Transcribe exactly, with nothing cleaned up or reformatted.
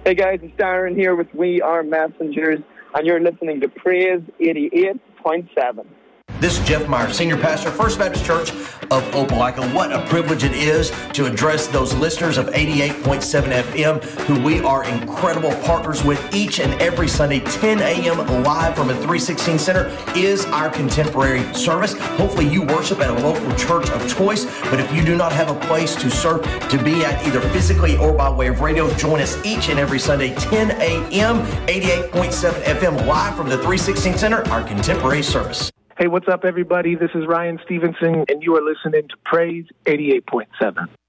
Hey guys, it's Darren here with We Are Messengers, and you're listening to Praise eighty-eight point seven. This is Jeff Meyer, Senior Pastor, First Baptist Church of Opelika. What a privilege it is to address those listeners of eighty-eight point seven F M who we are incredible partners with each and every Sunday. ten a.m. live from a three sixteen Center is our contemporary service. Hopefully you worship at a local church of choice, but if you do not have a place to serve, to be at either physically or by way of radio, join us each and every Sunday, ten a.m., eighty-eight point seven F M, live from the three sixteen Center, our contemporary service. Hey, what's up, everybody? This is Ryan Stevenson, and you are listening to Praise eighty-eight point seven.